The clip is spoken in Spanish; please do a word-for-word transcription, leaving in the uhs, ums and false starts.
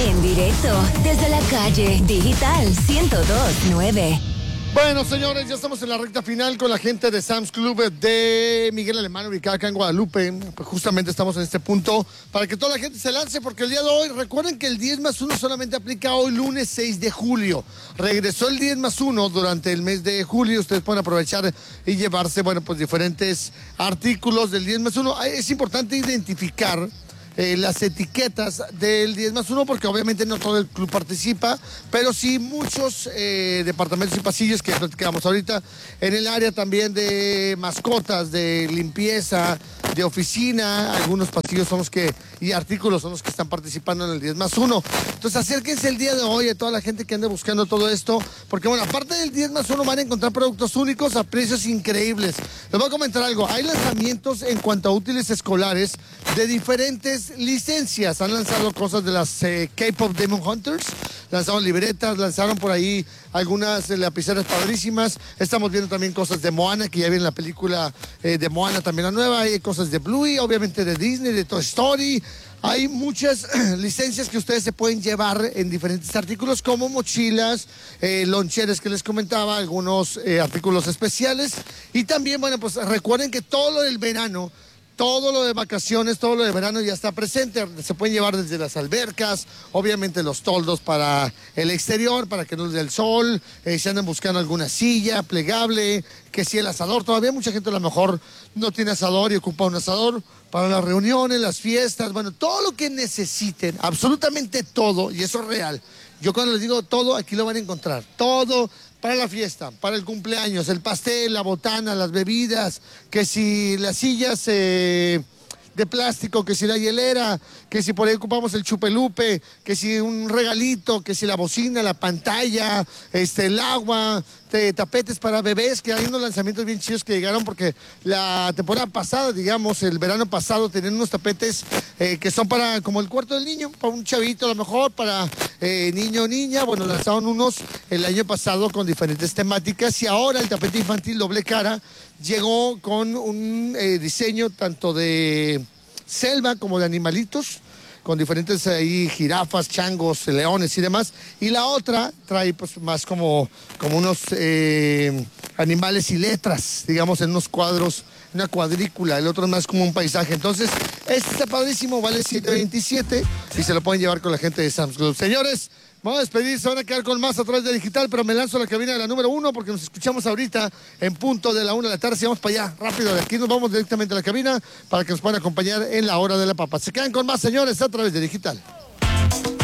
En directo, desde la calle Digital ciento dos punto nueve. Bueno, señores, ya estamos en la recta final con la gente de Sam's Club de Miguel Alemán, ubicada acá en Guadalupe. Pues justamente estamos en este punto para que toda la gente se lance, porque el día de hoy, recuerden que el diez más uno solamente aplica hoy, lunes seis de julio. Regresó el diez más uno durante el mes de julio. Ustedes pueden aprovechar y llevarse, bueno, pues diferentes artículos del diez más uno. Es importante identificar Eh, las etiquetas del diez más uno, porque obviamente no todo el club participa, pero sí muchos eh, departamentos y pasillos que platicamos ahorita, en el área también de mascotas, de limpieza, de oficina. Algunos pasillos son los que, y artículos son los que están participando en el diez más uno. Entonces acérquense el día de hoy a toda la gente que ande buscando todo esto, porque bueno, aparte del diez más uno van a encontrar productos únicos a precios increíbles. Les voy a comentar algo, hay lanzamientos en cuanto a útiles escolares de diferentes licencias. Han lanzado cosas de las eh, K-Pop Demon Hunters, lanzaron libretas, lanzaron por ahí algunas eh, lapiceras padrísimas. Estamos viendo también cosas de Moana, que ya viene la película eh, de Moana también la nueva. Hay cosas de Bluey, obviamente de Disney, de Toy Story. Hay muchas licencias que ustedes se pueden llevar en diferentes artículos, como mochilas, eh, loncheras que les comentaba, algunos eh, artículos especiales. Y también, bueno, pues recuerden que todo lo del verano, todo lo de vacaciones, todo lo de verano ya está presente. Se pueden llevar desde las albercas, obviamente los toldos para el exterior, para que no les dé el sol. Eh, si andan buscando alguna silla plegable, que si el asador, todavía mucha gente a lo mejor no tiene asador y ocupa un asador para las reuniones, las fiestas. Bueno, todo lo que necesiten, absolutamente todo, y eso es real. Yo cuando les digo todo, aquí lo van a encontrar. Todo para la fiesta, para el cumpleaños, el pastel, la botana, las bebidas, que si las sillas eh, de plástico, que si la hielera, que si por ahí ocupamos el chupelupe, que si un regalito, que si la bocina, la pantalla, este, el agua, de tapetes para bebés, que hay unos lanzamientos bien chidos que llegaron porque la temporada pasada, digamos, el verano pasado, tenían unos tapetes eh, que son para como el cuarto del niño, para un chavito a lo mejor, para eh, niño o niña. Bueno, lanzaron unos el año pasado con diferentes temáticas, y ahora el tapete infantil doble cara llegó con un eh, diseño tanto de selva como de animalitos, con diferentes ahí jirafas, changos, leones y demás. Y la otra trae pues más como, como unos eh, animales y letras, digamos, en unos cuadros, una cuadrícula. El otro es más como un paisaje. Entonces, este está padrísimo, vale siete veintisiete y se lo pueden llevar con la gente de Sam's Club. Señores, vamos a despedir, se van a quedar con más a través de Digital, pero me lanzo a la cabina de la número uno porque nos escuchamos ahorita en punto de la una de la tarde. Si vamos para allá, rápido, de aquí nos vamos directamente a la cabina para que nos puedan acompañar en la hora de la papa. Se quedan con más, señores, a través de Digital.